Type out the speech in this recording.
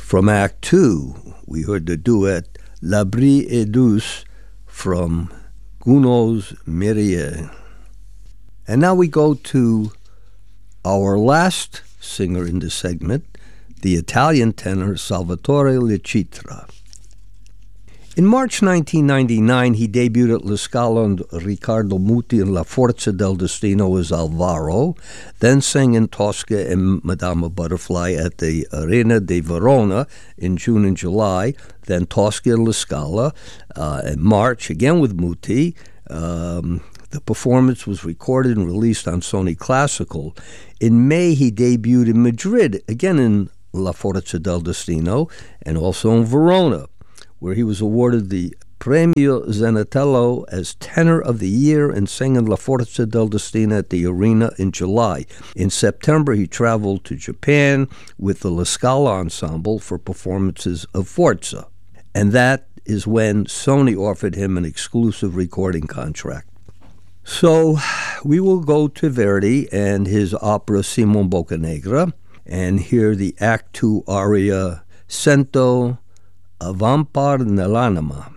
From Act 2, we heard the duet La Brie est douce from Gounod's Mireille. And now we go to our last singer in this segment, the Italian tenor Salvatore Lecitra. In March 1999, he debuted at La Scala under Riccardo Muti in La Forza del Destino as Alvaro, then sang in Tosca and Madama Butterfly at the Arena di Verona in June and July, then Tosca and La Scala in March, again with Muti. The performance was recorded and released on Sony Classical. In May, he debuted in Madrid, again in La Forza del Destino, and also in Verona, where he was awarded the Premio Zenatello as Tenor of the Year and sang in La Forza del Destino at the Arena in July. In September, he traveled to Japan with the La Scala Ensemble for performances of Forza. And that is when Sony offered him an exclusive recording contract. So we will go to Verdi and his opera Simon Boccanegra and hear the Act 2 aria Sento Avampar nell'anima.